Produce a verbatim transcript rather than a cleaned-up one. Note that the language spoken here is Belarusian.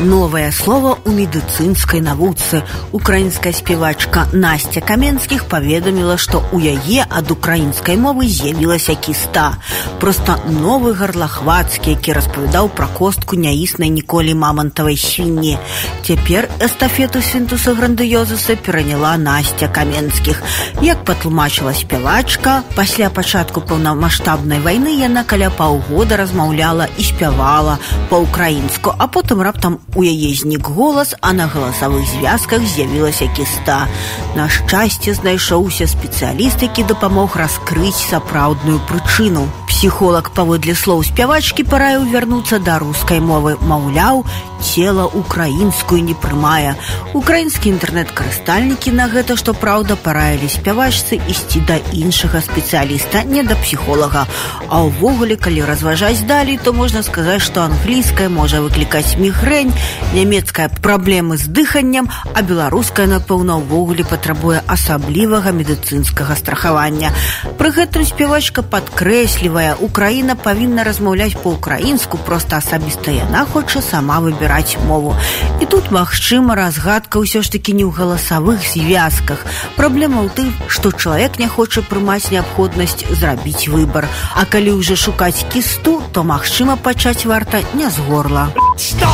Новое слово у медыцынскай навуцы. Украінская спявачка Настя Каменскіх паведаміла, што ў яе ад украінскай мовы з'явілася кіста. Проста новы гарлахвацкі, які распавядаў пра костку няіснай ніколі мамантавай свінні. Цяпер эстафету свінтуса грандыёзуса пераняла Настя Каменскіх. Як патлумачыла спявачка, пасля пачатку паўнамаштабнай вайны яна каля паўгода размаўляла і спявала па-украінску, а потым раптам у яе знік голас, а на галасавых звязках з'явілася кіста. На шчасце знайшоўся спецыяліст, які дапамог раскрыць сапраўдную прычыну. Псіхолог, паводле слоў спявачкі, параіў вярнуцца да рускай мовы. Маўляў, цела украінскую не прымае. Украінскія інтэрнэт-карыстальнікі на гэта, што праўда, параілі спявачцы ісці да іншага спецыяліста, не да псіхолага. А ўвогуле, калі разважаць далей, то можна сказаць, што англійская можа выклікаць мігрэнь, нямецкая праблемы з дыханнем, а беларуская, напэўна, ўвогуле патрабуе асаблівага медыцынскага страхавання. Пры гэтым спявачка падкрэслівае, Украіна павінна размаўляць па-украінску, проста асабіста яна хоча сама выбіраць мову. І тут, магчыма, разгадка ўсё ж такі не ў галасавых звязках. Праблема ў тым, што чалавек не хоча прымаць неабходнасць зрабіць выбар. А калі ўжо шукаць кісту, то, магчыма, пачаць варта не з горла.